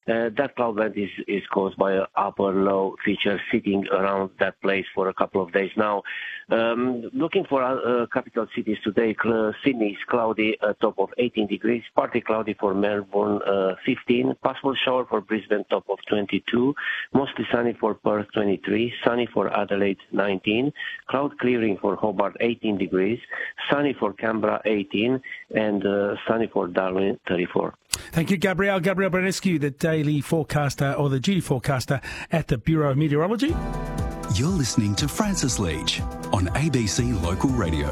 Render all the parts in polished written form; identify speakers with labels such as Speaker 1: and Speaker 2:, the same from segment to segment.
Speaker 1: That cloudland is caused by an upper low feature sitting around that place for a couple of days now. Looking for capital cities today, Sydney is cloudy, a top of 18 degrees, partly cloudy for Melbourne, 15, possible shower for Brisbane, top of 22, mostly sunny for Perth, 23, sunny for Adelaide, 19, cloud clearing for Hobart, 18 degrees, sunny for Canberra, 18, and sunny for Darwin, 34.
Speaker 2: Thank you, Gabriel. Gabriel Branescu, the daily forecaster or the duty forecaster at the Bureau of Meteorology.
Speaker 3: You're listening to Francis Leach on ABC Local Radio.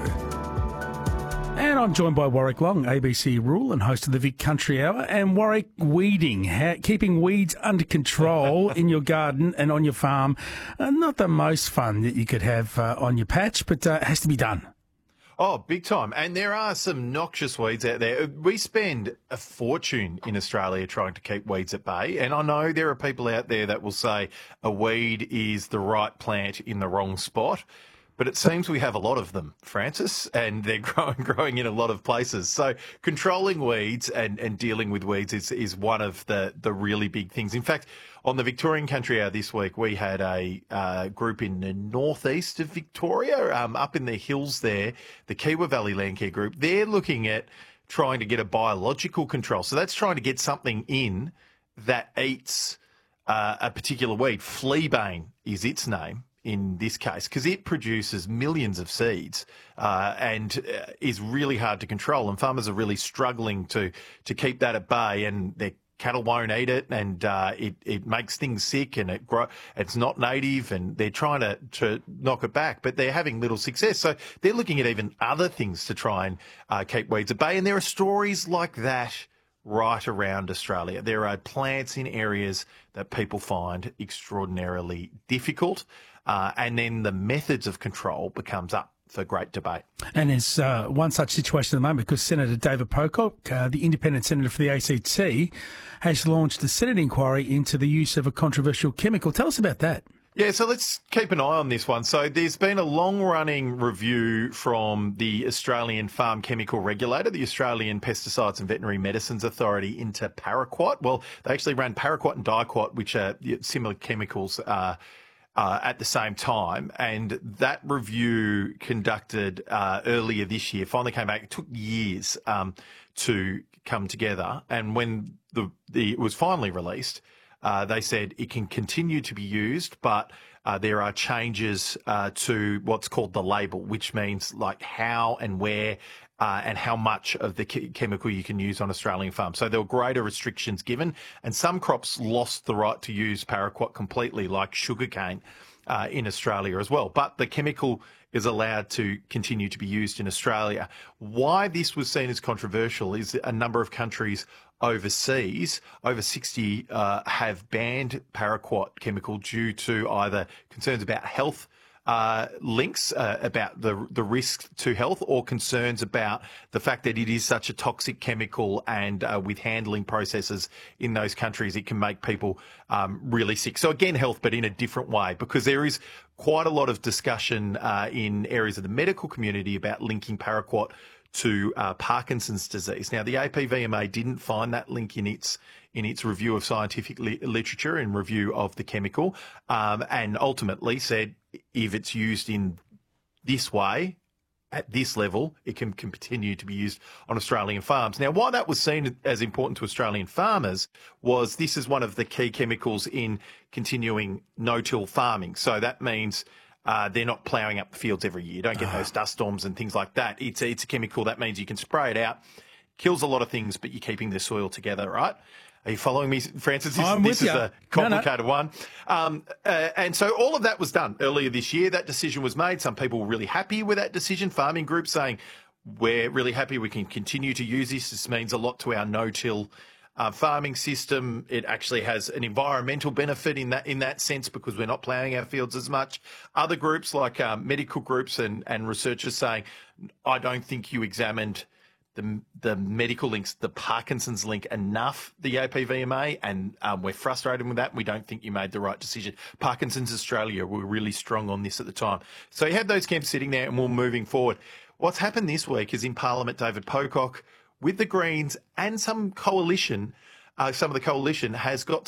Speaker 2: And I'm joined by Warwick Long, ABC Rural and host of the Vic Country Hour. And Warwick, weeding, keeping weeds under control in your garden and on your farm, not the most fun that you could have on your patch, but it has to be done.
Speaker 4: Oh, big time. And there are some noxious weeds out there. We spend a fortune in Australia trying to keep weeds at bay. And I know there are people out there that will say a weed is the right plant in the wrong spot. But it seems we have a lot of them, Francis, and they're growing in a lot of places. So controlling weeds and dealing with weeds is one of the really big things. In fact, on the Victorian Country Hour this week, we had a group in the northeast of Victoria, up in the hills there, the Kiewa Valley Landcare Group. They're looking at trying to get a biological control. So that's trying to get something in that eats a particular weed. Fleabane is its name in this case, because it produces millions of seeds and is really hard to control. And farmers are really struggling to keep that at bay, and their cattle won't eat it, and it makes things sick, and it's not native, and they're trying to knock it back, but they're having little success. So they're looking at even other things to try and keep weeds at bay. And there are stories like that right around Australia. There are plants in areas that people find extraordinarily difficult. And then the methods of control becomes up for great debate.
Speaker 2: And there's one such situation at the moment because Senator David Pocock, the independent senator for the ACT, has launched a Senate inquiry into the use of a controversial chemical. Tell us about that.
Speaker 4: Yeah, so let's keep an eye on this one. So there's been a long-running review from the Australian Farm Chemical Regulator, the Australian Pesticides and Veterinary Medicines Authority, into paraquat. Well, they actually ran paraquat and diquat, which are similar chemicals at the same time, and that review conducted earlier this year finally came back. It took years to come together, and when it was finally released, they said it can continue to be used, but there are changes to what's called the label, which means like how and where and how much of the chemical you can use on Australian farms. So there were greater restrictions given, and some crops lost the right to use paraquat completely, like sugarcane in Australia as well. But the chemical is allowed to continue to be used in Australia. Why this was seen as controversial is that a number of countries overseas, over 60, have banned paraquat chemical due to either concerns about health links about the risk to health, or concerns about the fact that it is such a toxic chemical, and with handling processes in those countries, it can make people really sick. So again, health, but in a different way, because there is quite a lot of discussion in areas of the medical community about linking paraquat to Parkinson's disease. Now, the APVMA didn't find that link in its review of scientific literature and review of the chemical, and ultimately said if it's used in this way, at this level, it can continue to be used on Australian farms. Now, why that was seen as important to Australian farmers was this is one of the key chemicals in continuing no-till farming. So that means they're not ploughing up the fields every year. You don't get those dust storms and things like that. It's a chemical that means you can spray it out, kills a lot of things, but you're keeping the soil together, right? Are you following me, Francis? This is a complicated one. And so all of that was done earlier this year. That decision was made. Some people were really happy with that decision. Farming groups saying, we're really happy we can continue to use this. This means a lot to our no-till farming system. It actually has an environmental benefit in that sense because we're not ploughing our fields as much. Other groups like medical groups and researchers saying, I don't think you examined the medical links, the Parkinson's link enough, the APVMA, and we're frustrated with that. We don't think you made the right decision. Parkinson's Australia were really strong on this at the time. So you had those camps sitting there and we're moving forward. What's happened this week is in Parliament, David Pocock, with the Greens and some of the coalition has got